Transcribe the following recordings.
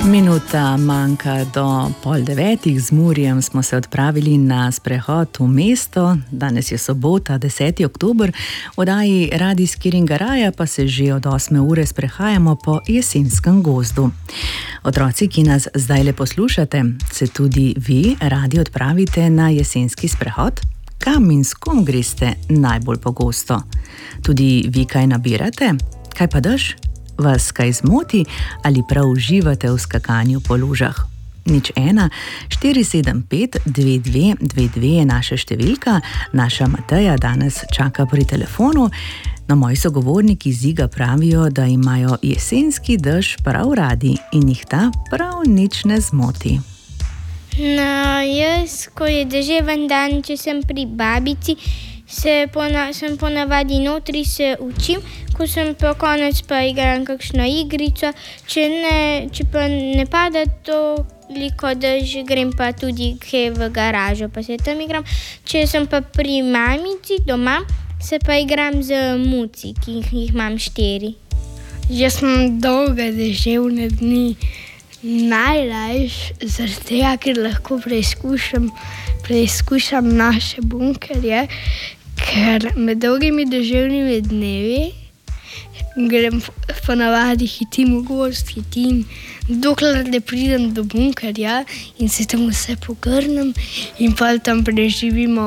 Minuta manjka do 8:30, z Murijem smo se odpravili na sprehod v mesto. Danes je sobota, 10. oktober, v oddaji Radijski Ringaraja pa se že od 8. ure sprehajamo po jesenskem gozdu. Otroci, ki nas zdajle poslušate, se tudi vi radi odpravite na jesenski sprehod? Kam in s kom greste najbolj pogosto? Tudi vi kaj nabirate? Kaj pa dež? Vas kaj zmoti ali prav uživate v skakanju po lužah? 01 475 2222 je naša številka. Naša Mateja danes čaka pri telefonu. No, moji sogovorniki z Iga pravijo, da imajo jesenski dež prav radi in jih ta prav nič ne zmoti. No, jaz, ko je deževen dan, če sem pri babici, sem ponavadi notri, se učim, ko sem pa konec, pa igram kakšno igrico. Če pa ne pada toliko dež, grem pa tudi v garažo, pa se tam igram. Če sem pa pri mamici doma, se pa igram z muci, ki jih imam 4. Jaz imam dolge deževne dni najrajši, zaradi tega, ker lahko preizkušam naše bunkerje, ker med dolgimi deževnimi dnevi grem ponavadi hitim v gozd, dokler ne pridem do bunkerja in se tam vse pogrnem in pa tam preživimo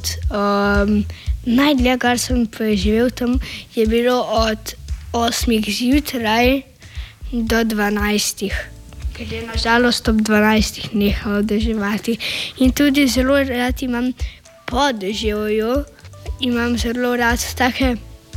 najdlje, kar sem preživel tam, je bilo od 8 zjutraj do 12. Ker je nažalost ob 12 nehalo deževati. In tudi zelo rad imam po deževju, imam zelo rad take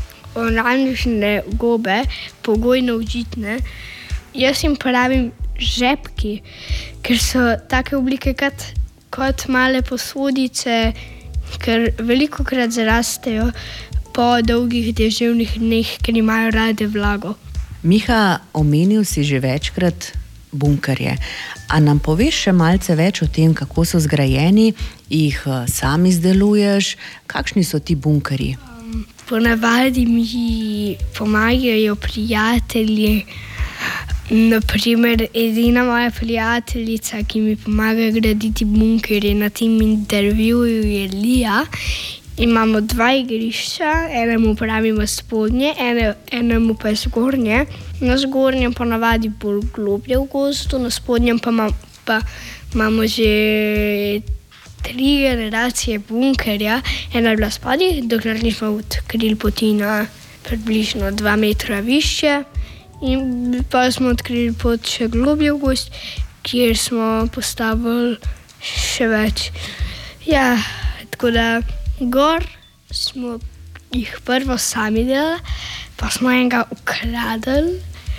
oranžne gobe, pogojno užitne. Jaz jim pravim žepki, ker so take oblike kot male posodice, ker velikokrat zarastejo po dolgih deževnih dneh, ker imajo rade vlago. Miha, omenil si že večkrat bunkerje. A nam poveš še malce več o tem, kako so zgrajeni, jih sam izdeluješ, kakšni so ti bunkerji? Ponavadi mi pomagajo prijatelji. Naprimer, edina moja prijateljica, ki mi pomaga graditi bunkerje na tem intervjuju, je Lija. Imamo 2 igrišča, enemu pravimo spodnje, enemu pa je zgornje. Na zgornjem ponavadi bolj globlje v gozdu, na spodnjem pa imamo že 3 generacije bunkerja. Ena je bila spodaj, dokler nismo odkrili poti na približno 2 metra višje. In pa smo odkrili pot še globlje v gozd, kjer smo postavili še več. Ja, tako da gor smo jih prvo sami delali, pa smo enega ukradli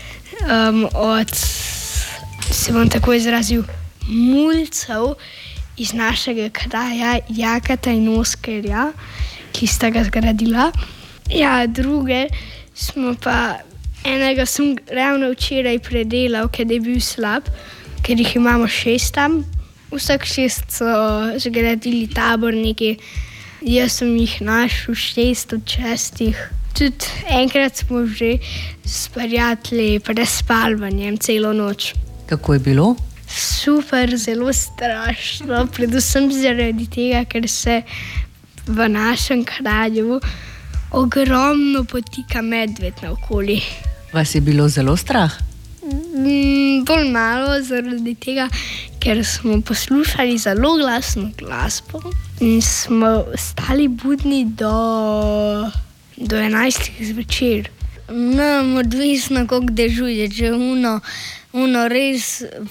od, se bom tako izrazil, mulcev iz našega kraja, Jakata in Oskarja, ki sta ga zgradila. Ja, druge smo pa, enega sem ravno včeraj predelal, ker je bil slab, ker jih imamo 6 tam. Vsak 6 so zgradili taborniki. Jaz sem jih našel 6 od 6. Tudi enkrat smo že s prijatelji prespali celo noč. Kako je bilo? Super, zelo strašno, predvsem zaradi tega, ker se v našem kraju ogromno potika medved naokoli. Vas je bilo zelo strah? Bolj malo, zaradi tega, ker smo poslušali zelo glasno glasbo in smo stali budni do 11 zvečer. No, odvisno, koliko dežuje, če uno res